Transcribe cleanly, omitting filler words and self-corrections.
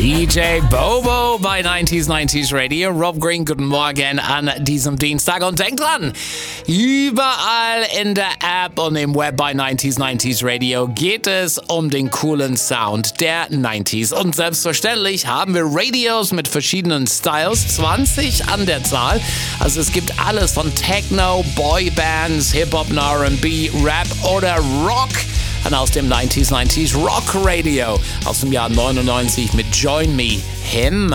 DJ Bobo bei 90s Radio. Rob Green, guten Morgen an diesem Dienstag. Und denkt dran, überall in der App und im Web bei 90s Radio geht es um den coolen Sound der 90s. Und selbstverständlich haben wir Radios mit verschiedenen Styles, 20 an der Zahl. Also es gibt alles von Techno, Boybands, Hip-Hop, R&B, Rap oder Rock. Und aus dem 90s Rock Radio aus dem Jahr 99 mit Join Me Him.